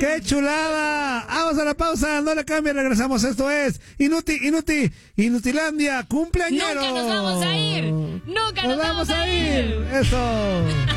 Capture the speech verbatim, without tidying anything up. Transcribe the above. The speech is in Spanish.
¡Qué chulada! Vamos a la pausa, no le cambie, regresamos. Esto es Inuti, Inuti, Inutilandia, cumpleañero. Nunca nos vamos a ir. Nunca nos, nos vamos, vamos a ir. ir. Eso.